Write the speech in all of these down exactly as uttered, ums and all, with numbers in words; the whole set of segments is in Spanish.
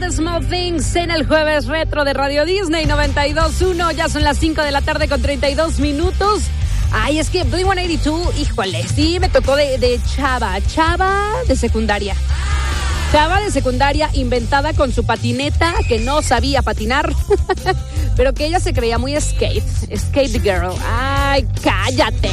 Small Things en el jueves retro de Radio Disney noventa y dos punto uno. Ya son las cinco de la tarde con treinta y dos minutos. Ay, es que Blink ciento ochenta y dos, híjole, sí me tocó de, de chava, chava de secundaria. Chava de secundaria inventada con su patineta que no sabía patinar, pero que ella se creía muy skate, skate girl. Ay, cállate.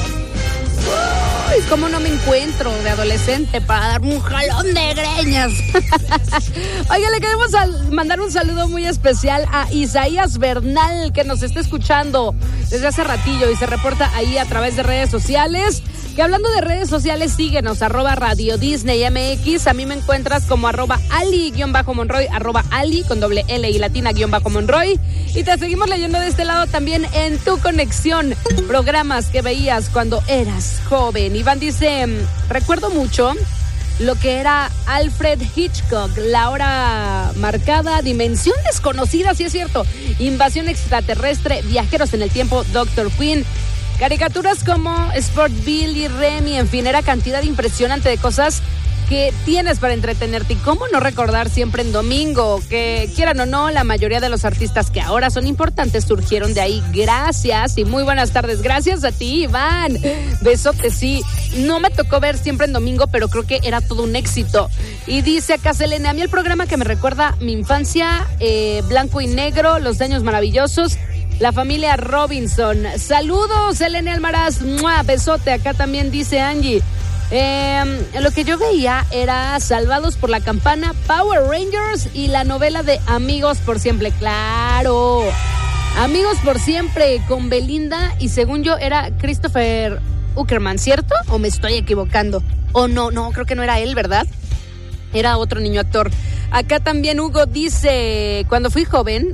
Uy, cómo no me encuentro de adolescente para darme un jalón de greñas. Oiga, le queremos al- mandar un saludo muy especial a Isaías Bernal, que nos está escuchando desde hace ratillo y se reporta ahí a través de redes sociales. Que hablando de redes sociales, síguenos, arroba Radio Disney M X. A mí me encuentras como arroba Ali-Monroy, arroba Ali con doble L y latina-Monroy. Y te seguimos leyendo de este lado también en Tu Conexión, programas que veías cuando eras joven. Iván dice, recuerdo mucho lo que era Alfred Hitchcock, La Hora Marcada, Dimensión Desconocida, sí es cierto, Invasión Extraterrestre, Viajeros en el Tiempo, Doctor Quinn. Caricaturas como Sport Billy, Remy, en fin, era cantidad impresionante de cosas que tienes para entretenerte. Y cómo no recordar Siempre en Domingo, que quieran o no, la mayoría de los artistas que ahora son importantes surgieron de ahí. Gracias y muy buenas tardes. Gracias a ti, Iván. Besote, sí. No me tocó ver Siempre en Domingo, pero creo que era todo un éxito. Y dice acá Selene, a mí el programa que me recuerda mi infancia, eh, Blanco y Negro, Los Años Maravillosos, La Familia Robinson. Saludos, Elena Almaraz. ¡Mua! Besote. Acá también dice Angie. Eh, lo que yo veía era Salvados por la Campana, Power Rangers y la novela de Amigos por Siempre. ¡Claro! Amigos por Siempre con Belinda y según yo era Christopher Uckerman, ¿cierto? ¿O me estoy equivocando? O no, no, creo que no era él, ¿verdad? Era otro niño actor. Acá también Hugo dice, cuando fui joven,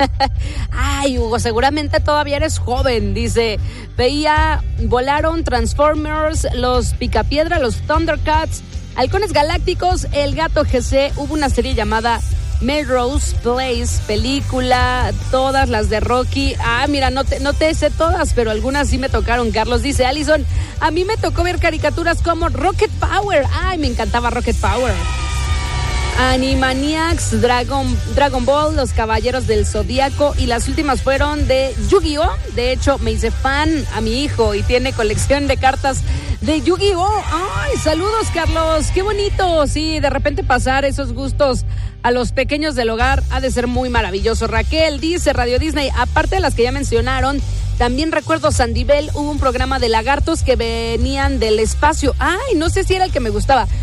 ay Hugo, seguramente todavía eres joven, dice, veía, volaron Transformers, los Picapiedra, los Thundercats, Halcones Galácticos, El Gato G C, hubo una serie llamada Melrose Place, película, todas las de Rocky. Ah, mira, no te, no te sé todas, pero algunas sí me tocaron. Carlos dice, Allison, a mí me tocó ver caricaturas como Rocket Power. Ay, me encantaba Rocket Power. Animaniacs, Dragon, Dragon Ball, Los Caballeros del Zodíaco y las últimas fueron de Yu-Gi-Oh! De hecho, me hice fan a mi hijo y tiene colección de cartas de Yu-Gi-Oh! ¡Ay, saludos, Carlos! ¡Qué bonito! Sí, de repente pasar esos gustos a los pequeños del hogar ha de ser muy maravilloso. Raquel dice, Radio Disney, aparte de las que ya mencionaron, también recuerdo Sandy Bell, hubo un programa de lagartos que venían del espacio. Ay, no sé si era el que me gustaba.